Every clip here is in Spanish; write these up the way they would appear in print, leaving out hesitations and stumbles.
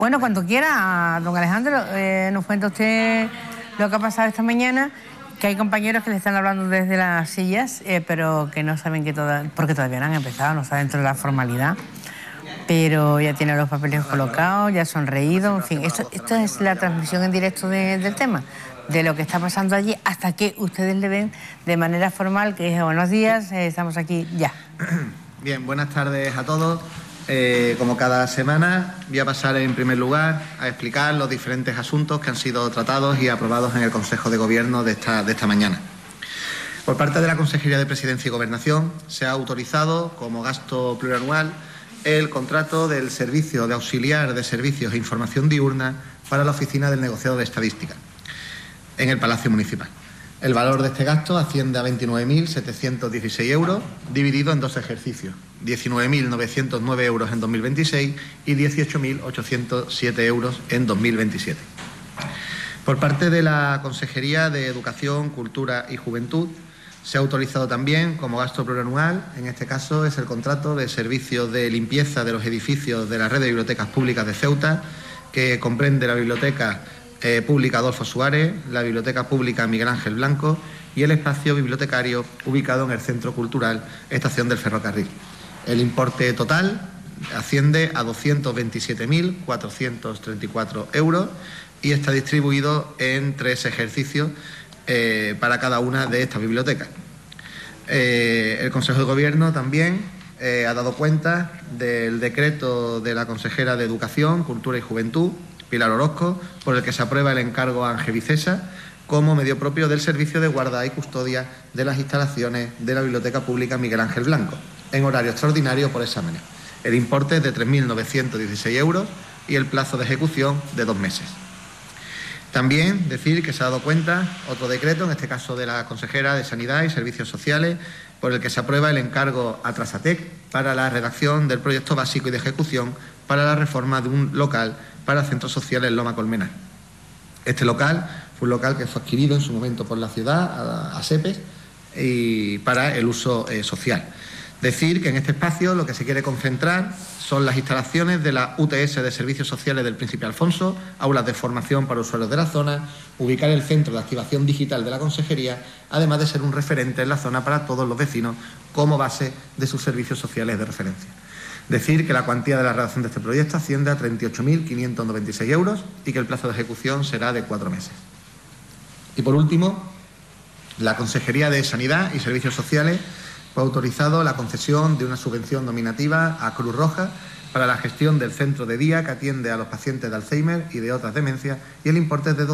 Bueno, cuando quiera, don Alejandro, nos cuenta usted lo que ha pasado esta mañana, que hay compañeros que le están hablando desde las sillas, pero que no saben porque todavía no han empezado, no está dentro de la formalidad, pero ya tienen los papeles colocados, ya ha sonreído, en fin, esto es la transmisión en directo del tema, de lo que está pasando allí, hasta que ustedes le ven de manera formal, que es buenos días, estamos aquí ya. Bien, buenas tardes a todos. Como cada semana, voy a pasar en primer lugar a explicar los diferentes asuntos que han sido tratados y aprobados en el Consejo de Gobierno de esta mañana. Por parte de la Consejería de Presidencia y Gobernación se ha autorizado como gasto plurianual el contrato del Servicio de Auxiliar de Servicios e Información Diurna para la Oficina del Negociado de Estadística en el Palacio Municipal. El valor de este gasto asciende a 29.716 euros, dividido en dos ejercicios, 19.909 euros en 2026 y 18.807 euros en 2027. Por parte de la Consejería de Educación, Cultura y Juventud, se ha autorizado también como gasto plurianual, en este caso es el contrato de servicios de limpieza de los edificios de la red de bibliotecas públicas de Ceuta, que comprende la Biblioteca Pública Adolfo Suárez, la Biblioteca Pública Miguel Ángel Blanco y el espacio bibliotecario ubicado en el Centro Cultural Estación del Ferrocarril. El importe total asciende a 227.434 euros y está distribuido en 3 ejercicios para cada una de estas bibliotecas. El Consejo de Gobierno también ha dado cuenta del decreto de la consejera de Educación, Cultura y Juventud, Pilar Orozco, por el que se aprueba el encargo a Ángel Vicesa como medio propio del servicio de guarda y custodia de las instalaciones de la Biblioteca Pública Miguel Ángel Blanco, en horario extraordinario por exámenes. El importe es de 3.916 euros y el plazo de ejecución de 2 meses. También decir que se ha dado cuenta otro decreto, en este caso de la consejera de Sanidad y Servicios Sociales, por el que se aprueba el encargo a Trasatec para la redacción del proyecto básico y de ejecución para la reforma de un local para centros sociales en Loma Colmenar. Este local fue un local que fue adquirido en su momento por la ciudad, a SEPES, y para el uso social. Decir que en este espacio lo que se quiere concentrar son las instalaciones de la UTS de Servicios Sociales del Príncipe Alfonso, aulas de formación para usuarios de la zona, ubicar el centro de activación digital de la Consejería, además de ser un referente en la zona para todos los vecinos como base de sus servicios sociales de referencia. Decir que la cuantía de la redacción de este proyecto asciende a 38.596 euros y que el plazo de ejecución será de 4 meses. Y por último, la Consejería de Sanidad y Servicios Sociales ha autorizado la concesión de una subvención nominativa a Cruz Roja para la gestión del centro de día que atiende a los pacientes de Alzheimer y de otras demencias, y el importe es de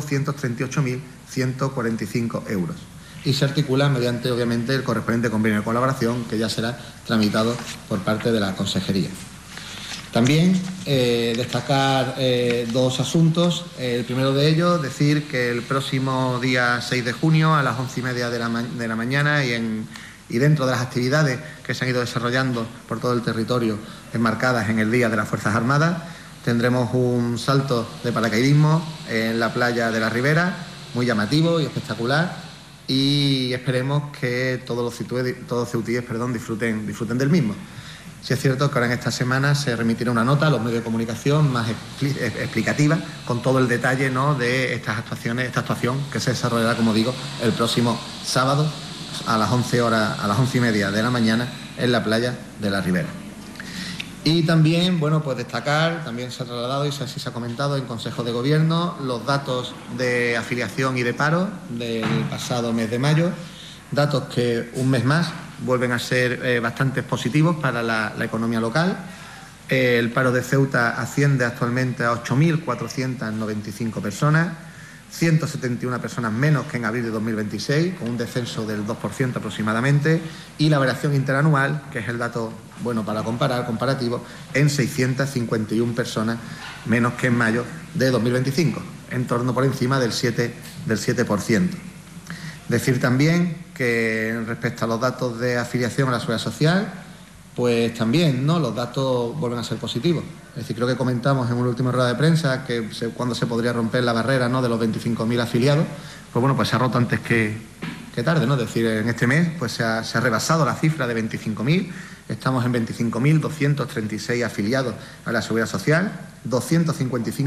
238.145 euros. Y se articula mediante, obviamente, el correspondiente convenio de colaboración que ya será tramitado por parte de la Consejería. También destacar 2 asuntos. El primero de ellos, decir que el próximo día 6 de junio a las 11:30 de la mañana y dentro de las actividades que se han ido desarrollando por todo el territorio enmarcadas en el Día de las Fuerzas Armadas, tendremos un salto de paracaidismo en la playa de la Ribera, muy llamativo y espectacular, y esperemos que todos los ceutíes disfruten del mismo. Sí es cierto que ahora en esta semana se remitirá una nota a los medios de comunicación más explicativa, con todo el detalle, ¿no?, de esta actuación que se desarrollará, como digo, el próximo sábado a las 11:30 de la mañana en la playa de la Ribera. Y también, bueno, pues destacar, también se ha trasladado y así se ha comentado en Consejo de Gobierno, los datos de afiliación y de paro del pasado mes de mayo, datos que un mes más vuelven a ser bastante positivos para la economía local. El paro de Ceuta asciende actualmente a 8.495 personas, 171 personas menos que en abril de 2026, con un descenso del 2% aproximadamente, y la variación interanual, que es el dato bueno para comparativo, en 651 personas menos que en mayo de 2025, en torno por encima del 7%. Decir también que respecto a los datos de afiliación a la Seguridad Social, pues también, ¿no?, los datos vuelven a ser positivos. Es decir, creo que comentamos en una última rueda de prensa que cuando se podría romper la barrera, ¿no?, de los 25.000 afiliados, pues bueno, pues se ha roto antes que tarde, ¿no? Es decir, en este mes pues se ha rebasado la cifra de 25.000 estamos en 25.236 afiliados a la Seguridad Social, 255